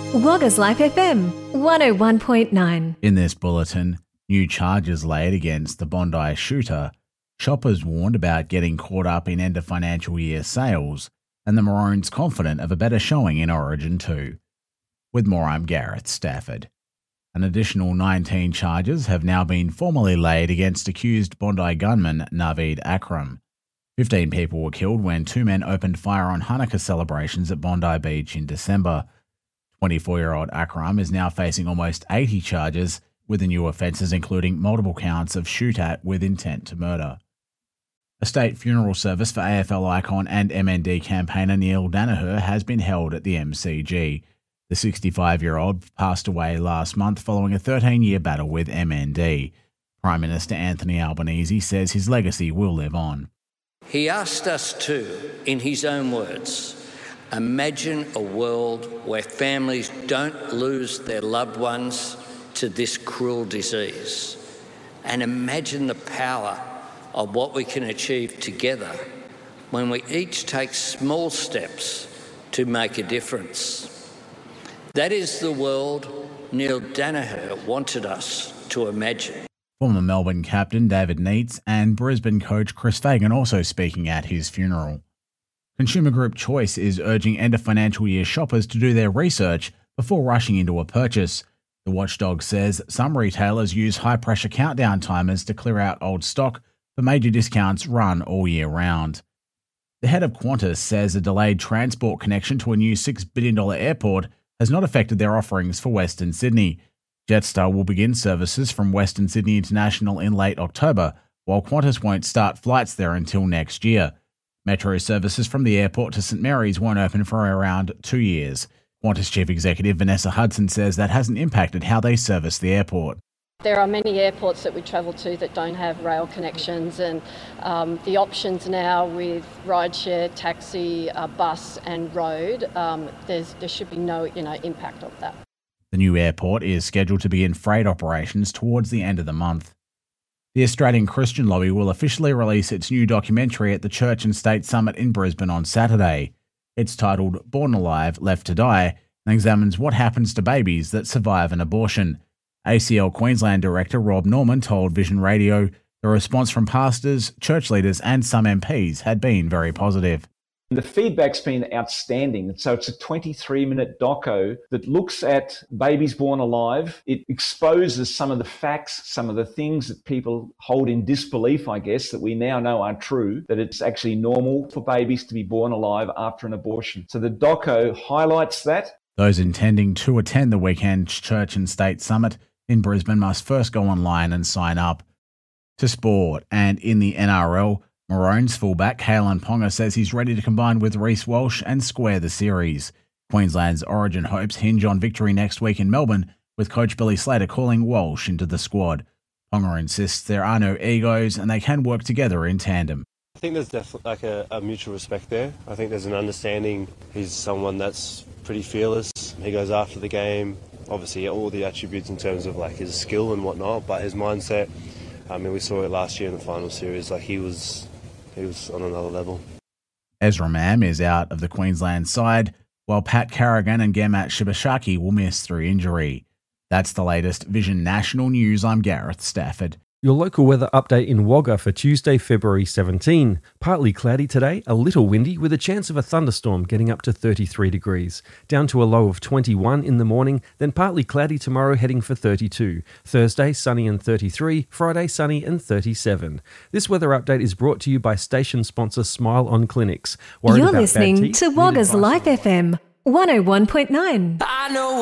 Wagga's Life FM 101.9. In this bulletin, new charges laid against the Bondi shooter, shoppers warned about getting caught up in end of financial year sales, and the Maroons confident of a better showing in Origin 2. With more, I'm Gareth Stafford. An additional 19 charges have now been formally laid against accused Bondi gunman Naveed Akram. 15 people were killed when two men opened fire on Hanukkah celebrations at Bondi Beach in December. 24-year-old Akram is now facing almost 80 charges, with the new offences including multiple counts of shoot-at with intent to murder. A state funeral service for AFL icon and MND campaigner Neil Daniher has been held at the MCG. The 65-year-old passed away last month following a 13-year battle with MND. Prime Minister Anthony Albanese says his legacy will live on. He asked us to, in his own words, imagine a world where families don't lose their loved ones to this cruel disease, and imagine the power of what we can achieve together when we each take small steps to make a difference. That is the world Neil Daniher wanted us to imagine. Former Melbourne captain David Neitz and Brisbane coach Chris Fagan also speaking at his funeral. Consumer Group Choice is urging end of financial year shoppers to do their research before rushing into a purchase. The watchdog says some retailers use high-pressure countdown timers to clear out old stock for major discounts run all year round. The head of Qantas says a delayed transport connection to a new $6 billion airport has not affected their offerings for Western Sydney. Jetstar will begin services from Western Sydney International in late October, while Qantas won't start flights there until next year. Metro services from the airport to St Mary's won't open for around 2 years. Qantas Chief Executive Vanessa Hudson says that hasn't impacted how they service the airport. There are many airports that we travel to that don't have rail connections, and the options now with rideshare, taxi, bus and road, there should be no impact of that. The new airport is scheduled to begin freight operations towards the end of the month. The Australian Christian Lobby will officially release its new documentary at the Church and State Summit in Brisbane on Saturday. It's titled Born Alive, Left to Die, and examines what happens to babies that survive an abortion. ACL Queensland Director Rob Norman told Vision Radio the response from pastors, church leaders and some MPs had been very positive. The feedback's been outstanding. So it's a 23-minute doco that looks at babies born alive. It exposes some of the facts, some of the things that people hold in disbelief, I guess, that we now know are true, that it's actually normal for babies to be born alive after an abortion. So the doco highlights that. Those intending to attend the weekend Church and State Summit in Brisbane must first go online and sign up. To sport, and in the NRL, Maroons fullback Kalen Ponga says he's ready to combine with Reece Walsh and square the series. Queensland's Origin hopes hinge on victory next week in Melbourne, with coach Billy Slater calling Walsh into the squad. Ponga insists there are no egos and they can work together in tandem. I think there's definitely a mutual respect there. I think there's an understanding. He's someone that's pretty fearless. He goes after the game. Obviously, all the attributes in terms of his skill and whatnot, but his mindset. I mean, we saw it last year in the final series. He was on another level. Ezra Mam is out of the Queensland side, while Pat Carrigan and Gemat Shibashaki will miss through injury. That's the latest Vision National News. I'm Gareth Stafford. Your local weather update in Wagga for Tuesday, February 17. Partly cloudy today, a little windy with a chance of a thunderstorm getting up to 33 degrees. Down to a low of 21 in the morning, then partly cloudy tomorrow heading for 32. Thursday, sunny and 33. Friday, sunny and 37. This weather update is brought to you by station sponsor Smile On Clinics. You're listening to Wagga's Life FM 101.9.